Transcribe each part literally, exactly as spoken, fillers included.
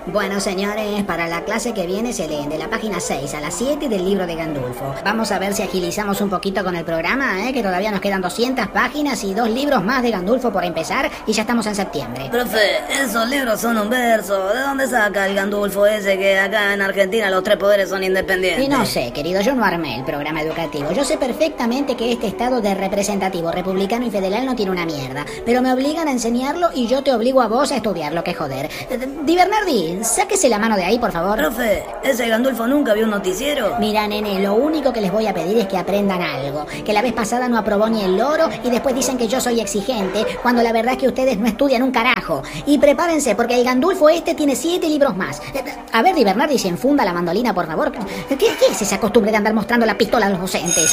Bueno, señores, para la clase que viene se leen de la página seis a la siete del libro de Gandulfo. Vamos a ver si agilizamos un poquito con el programa, ¿eh? Que todavía nos quedan doscientas páginas y dos libros más de Gandulfo por empezar y ya estamos en septiembre. Profe, esos libros son un verso. ¿De dónde saca el Gandulfo ese que acá en Argentina los tres poderes son independientes? Y no sé, querido, yo no armé el programa educativo. Yo sé perfectamente que este estado de representativo republicano y federal no tiene una mierda, pero me obligan a enseñarlo y yo te obligo a vos a estudiarlo, que joder. Di Bernardi, sáquese la mano de ahí, por favor. Profe, ¿ese Gandulfo nunca vio un noticiero? Mira, nene, lo único que les voy a pedir es que aprendan algo. Que la vez pasada no aprobó ni el loro y después dicen que yo soy exigente, cuando la verdad es que ustedes no estudian un carajo. Y prepárense, porque el Gandulfo este tiene siete libros más. A ver, Di Bernardi, se enfunda la mandolina, por favor. ¿Qué, qué es esa costumbre de andar mostrando la pistola a los docentes?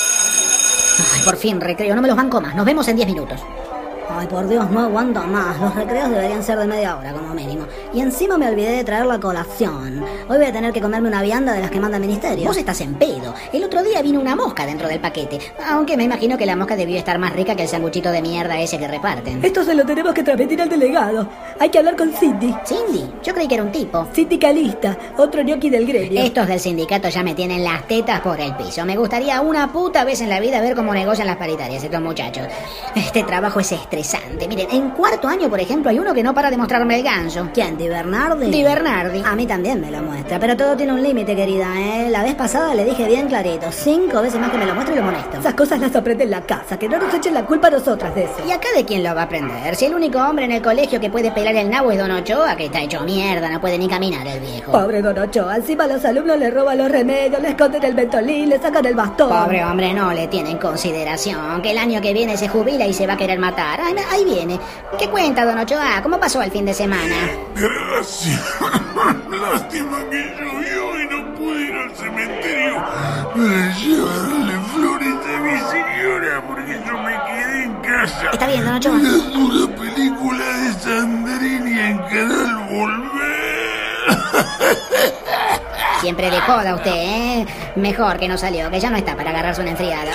Ay, por fin, recreo, no me los banco más. Nos vemos en diez minutos. Ay, por Dios, no aguanto más. Los recreos deberían ser de media hora, como mínimo. Y encima me olvidé de traer la colación. Hoy voy a tener que comerme una vianda de las que manda el ministerio. Vos estás en pedo. El otro día vino una mosca dentro del paquete. Aunque me imagino que la mosca debió estar más rica que el sanguchito de mierda ese que reparten. Esto se lo tenemos que transmitir al delegado. Hay que hablar con Cindy. ¿Cindy? Yo creí que era un tipo. Sindicalista, otro ñoqui del gremio. Estos del sindicato ya me tienen las tetas por el piso. Me gustaría una puta vez en la vida ver cómo negocian las paritarias estos muchachos. Este trabajo es estresante. Miren, en cuarto año, por ejemplo, hay uno que no para de mostrarme el ganso. ¿Quién? ¿Di Bernardi? Di Bernardi. A mí también me lo muestra, pero todo tiene un límite, querida, ¿eh? La vez pasada le dije bien clarito, cinco veces más que me lo muestre y lo molesto. Esas cosas las aprende en la casa, que no nos echen la culpa a nosotras de eso. ¿Y acá de quién lo va a aprender? Si el único hombre en el colegio que puede pelar el nabo es Don Ochoa, que está hecho mierda, no puede ni caminar el viejo. Pobre Don Ochoa, encima a los alumnos le roban los remedios, le esconden el mentolín, le sacan el bastón. Pobre hombre, no le tienen consideración, que el año que viene se jubila y se va a querer matar. Ay, ahí viene. ¿Qué cuenta, Don Ochoa? ¿Cómo pasó el fin de semana? Gracias. Lástima que llovió y no pude ir al cementerio para llevarle flores a mi señora porque yo me quedé en casa. Está bien, Don Ochoa. Mirando una película de Sandrini en Canal Volver. Siempre de joda usted, ¿eh? Mejor que no salió, que ya no está para agarrarse una enfriada.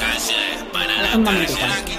Un momentito.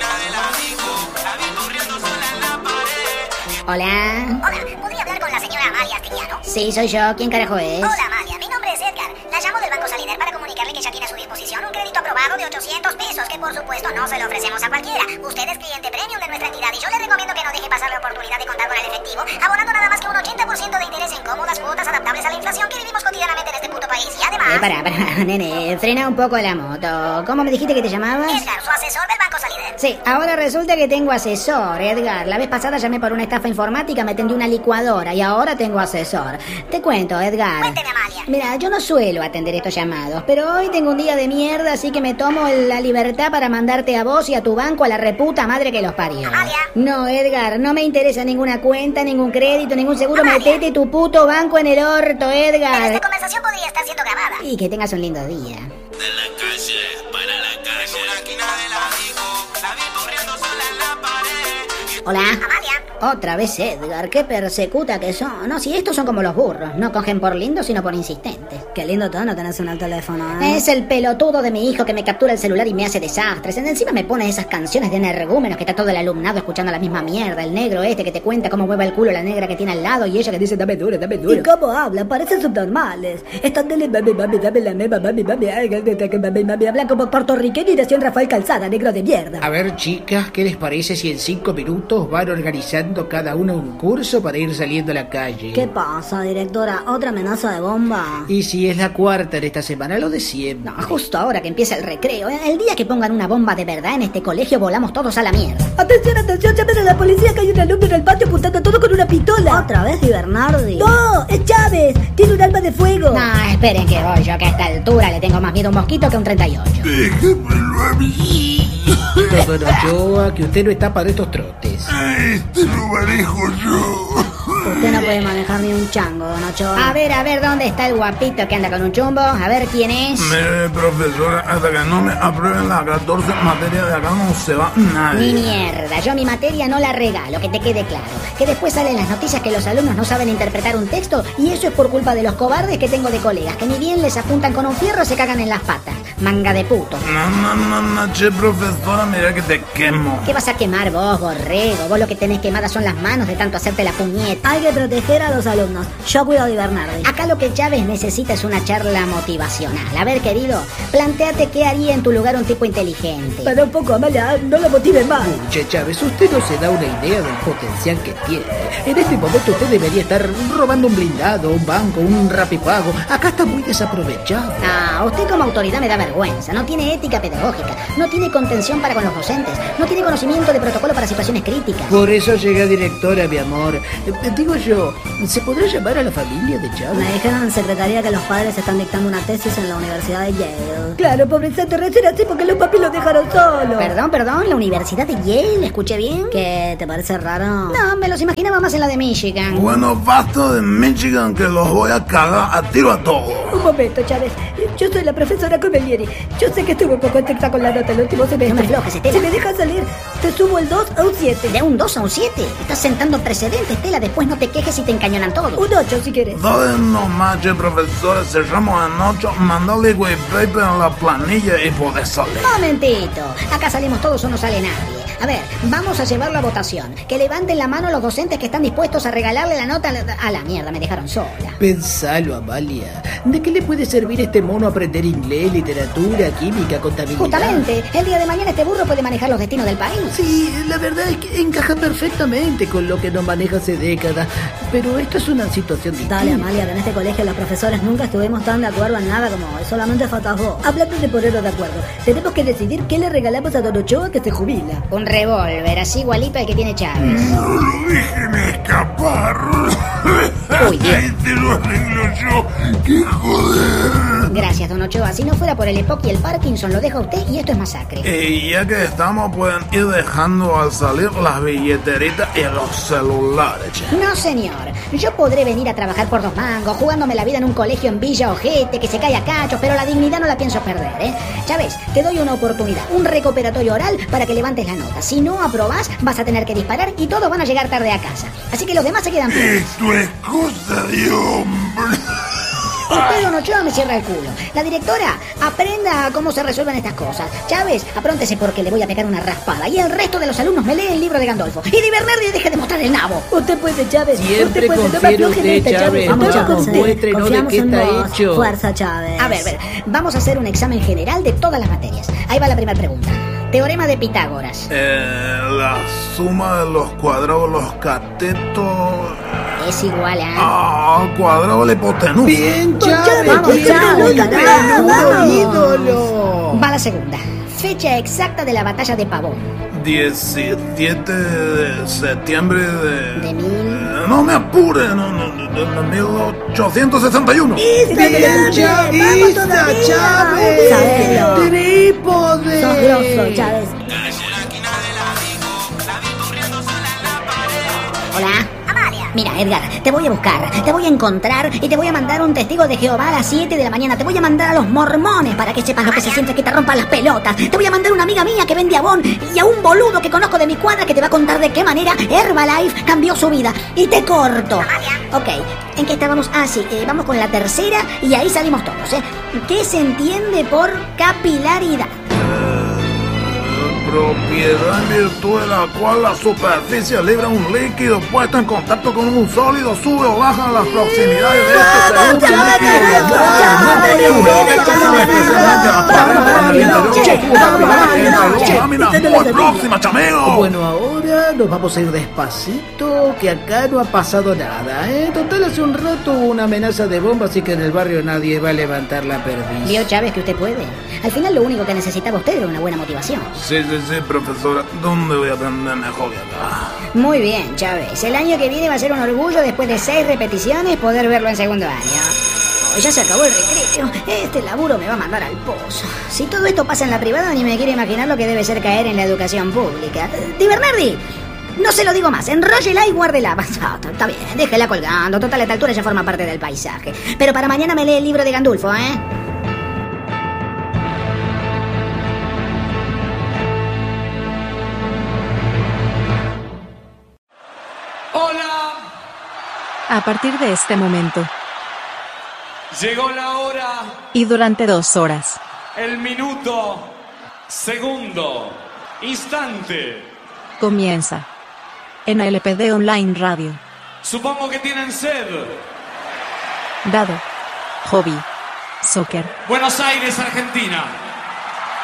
Hola. Hola, ¿podría hablar con la señora Amalia Astillano? Sí, soy yo. ¿Quién carajo es? Hola, Amalia. Mi nombre es Edgar. La llamo del Banco Salider para comunicarle que ya tiene a su disposición un crédito aprobado de ochocientos pesos, que por supuesto no se lo ofrecemos a cualquiera. Usted es cliente premium de nuestra entidad y yo le recomiendo que no deje pasar la oportunidad de contar con el efectivo, abonando nada más que un ochenta por ciento de interés en cómodas cuotas adaptables a la inflación que vivimos cotidianamente en este puto país. Y además... Eh, pará, pará, nene, frena un poco la moto. ¿Cómo me dijiste que te llamabas? Edgar, su asesor del Banco Salider. Sí, ahora resulta que tengo asesor, Edgar. La vez pasada llamé por una estafa informática, me tendí una licuadora y ahora tengo asesor. Te cuento, Edgar. Cuénteme, Amalia. Mira, yo no suelo atender estos llamados, pero hoy tengo un día de mierda, así que me tomo la libertad para mandarte a vos y a tu banco a la reputa madre que los parió. Amalia. No, Edgar, no me interesa ninguna cuenta, ningún crédito, ningún seguro. Amalia. Metete tu puto banco en el orto, Pero Edgar. esta conversación podría estar siendo grabada. Y que tengas un lindo día. De la calle para la calle. Una esquina de la disco, la vi corriendo sola en la pared. Hola. Amalia. Otra vez Edgar, qué persecuta que son. No, si estos son como los burros, no cogen por lindos sino por insistentes. Qué lindo tono tenés en el teléfono, ¿eh? Es el pelotudo de mi hijo que me captura el celular y me hace desastres. Encima me pone esas canciones de energúmenos que está todo el alumnado escuchando la misma mierda. El negro este que te cuenta cómo mueve el culo la negra que tiene al lado y ella que dice dame duro, dame duro. ¿Y cómo hablan? Parecen subnormales. Están dele mami, mami, dame la mema, mami, mami, ay, mami, mami, hablan como puertorriqueño y nació en Rafael Calzada, negro de mierda. A ver, chicas, ¿qué les parece si en cinco minutos van organizando cada uno un curso para ir saliendo a la calle? ¿Qué pasa, directora? ¿Otra amenaza de bomba? Y si es la cuarta en esta semana, lo de siempre. No, justo ahora que empieza el recreo. El día que pongan una bomba de verdad en este colegio volamos todos a la mierda. Atención, atención, llamen a la policía que hay un alumno en el patio apuntando todo con una pistola. ¿Otra vez Di Bernardi? ¡No! ¡Es Chávez! ¡Tiene un arma de fuego! No, esperen que voy yo, que a esta altura le tengo más miedo a un mosquito que a un treinta y ocho. Déjamelo a mí. Don Ochoa, que usted no está para estos trotes. Este lo manejo yo. Usted no puede manejar ni un chango, Don Ochoa. A ver, a ver, ¿dónde está el guapito que anda con un chumbo? A ver quién es. Mire, profesora, hasta que no me aprueben las catorce materias de acá no se va nadie. Ni mierda, yo mi materia no la regalo, que te quede claro. Que después salen las noticias que los alumnos no saben interpretar un texto y eso es por culpa de los cobardes que tengo de colegas, que ni bien les apuntan con un fierro se cagan en las patas. Manga de puto. No, no, no, no, che, profesora, mira que te quemo. ¿Qué vas a quemar vos, borrego? Vos lo que tenés quemadas son las manos de tanto hacerte la puñeta. Hay que proteger a los alumnos. Yo cuido de Bernardi. Acá lo que Chávez necesita es una charla motivacional. A ver, querido, plantéate qué haría en tu lugar un tipo inteligente. Para un poco, Amalia, no lo motive más. Escuche, Chávez, usted no se da una idea del potencial que tiene. En este momento usted debería estar robando un blindado, un banco, un rapipago. Acá está muy desaprovechado. Ah, usted como autoridad me da vergüenza. No tiene ética pedagógica, no tiene contención para con los docentes, no tiene conocimiento de protocolo para situaciones críticas. Por eso llega directora, mi amor. Eh, Digo yo, ¿se podrá llamar a la familia de Chávez? Me dijeron en secretaría que los padres están dictando una tesis en la Universidad de Yale. Claro, pobre Santo, recién así porque los papis lo dejaron solo. Perdón, perdón, ¿la Universidad de Yale? ¿Escuché bien? ¿Qué? ¿Te parece raro? No, me los imaginaba más en la de Michigan. Bueno, basta de Michigan que los voy a cagar a tiro a todos. Un momento, Chávez. Yo soy la profesora Comelieri. Yo sé que estuve un poco estricta con la nota el último semestre. No me aflojes, Estela. Si me dejas salir, te subo el dos a un siete. ¿De un dos a un siete? Estás sentando precedentes, Estela. Después no te quejes si te encañonan todo. Un ocho si quieres. Dale nomás, che, profesora, cerramos en ocho, mandale güey paper a la planilla y podés salir. Momentito. Acá salimos todos o no sale nadie. A ver, vamos a llevarlo a votación. Que levanten la mano los docentes que están dispuestos a regalarle la nota a la, a la mierda. Me dejaron sola. Pensalo, Amalia. ¿De qué le puede servir este mono aprender inglés, literatura, química, contabilidad? Justamente, el día de mañana este burro puede manejar los destinos del país. Sí, la verdad es que encaja perfectamente con lo que nos maneja hace décadas. Pero esto es una situación distinta. Dale, Amalia, que en este colegio los profesores nunca estuvimos tan de acuerdo en nada como hoy. Solamente faltas vos. Hablando de ponernos de acuerdo, tenemos que decidir qué le regalamos a Don Ochoa que se jubila. Un revólver, así igualito al que tiene Chávez. No lo dejen escapar. Uy, Dios. Ahí te lo arreglo yo. ¡Qué joder! Gracias, don Ochoa. Si no fuera por el E P O C y el Parkinson, lo deja usted y esto es masacre. Y ya que estamos, pueden ir dejando al salir las billeteritas y los celulares, che. No, señor. Yo podré venir a trabajar por dos mangos, jugándome la vida en un colegio en Villa Ojete, que se cae a cachos, pero la dignidad no la pienso perder, ¿eh? Chávez, te doy una oportunidad, un recuperatorio oral para que levantes la nota. Si no aprobás, vas a tener que disparar y todos van a llegar tarde a casa. Así que los demás se quedan felices. Esto es cosa de hombre. Usted, don Ochoa, me cierra el culo. La directora, aprenda cómo se resuelven estas cosas. Chávez, apróntese porque le voy a pegar una raspada. Y el resto de los alumnos me lee el libro de Gandolfo. Y Di Bernardi deje de mostrar el nabo. Usted puede, Chávez. Siempre usted puede. confío en No me afloje usted, esta, Chávez. Vamos, Vamos, Chávez. muéstrenos de Confiamos qué en está vos. hecho. Fuerza, Chávez. A ver, a ver, vamos a hacer un examen general de todas las materias. Ahí va la primera pregunta. Teorema de Pitágoras. Eh, la suma de los cuadrados, los catetos. Es igual a... Ah, cuadrado de hipotenusa. Bien, Chávez. Vamos, bien, Chávez, bien, carajo, vamos. ídolo. Va la segunda. Fecha exacta de la batalla de Pavón. diecisiete de septiembre de... De mil... No me apure, no, no, no, de mil ochocientos sesenta y uno. Bien, Chavista, Chávez. Sabelo. Trípode. Sos grosso, Chávez. Hola. Mira, Edgar, te voy a buscar, te voy a encontrar y te voy a mandar un testigo de Jehová a las siete de la mañana. Te voy a mandar a los mormones para que sepas lo que se siente que te rompan las pelotas. Te voy a mandar a una amiga mía que vende Avon y a un boludo que conozco de mi cuadra que te va a contar de qué manera Herbalife cambió su vida. Y te corto. Ok, ¿en qué estábamos? Ah, sí, eh, vamos con la tercera y ahí salimos todos, ¿eh? ¿Qué se entiende por capilaridad? Propiedad en virtud de la cual la superficie libra un líquido puesto en contacto con un sólido, sube o baja las proximidades de este según muy próxima, chameo. Bueno, ahora nos vamos a ir despacito, que acá no ha pasado nada, ¿eh? Total, hace un rato hubo una amenaza de bomba, así que en el barrio nadie va a levantar la perdiz. Vio, Chávez, que usted puede. Al final lo único que necesitaba usted era una buena motivación. Sí, sí, sí, profesora. ¿Dónde voy a aprender mejor que acá? Muy bien, Chávez. El año que viene va a ser un orgullo, después de seis repeticiones, poder verlo en segundo año. Oh, ya se acabó el recreo. Este laburo me va a mandar al pozo. Si todo esto pasa en la privada, ni me quiero imaginar lo que debe ser caer en la educación pública. Di Bernardi, no se lo digo más. Enróllela y guárdela. Ah, está bien, déjela colgando. Total, a esta altura ya forma parte del paisaje. Pero para mañana me lee el libro de Gandulfo, ¿eh? A partir de este momento, llegó la hora, y durante dos horas, el minuto, segundo, instante. comienza en A L P D Online Radio. Supongo que tienen sed. Dado. Hobby. Soccer. Buenos Aires, Argentina.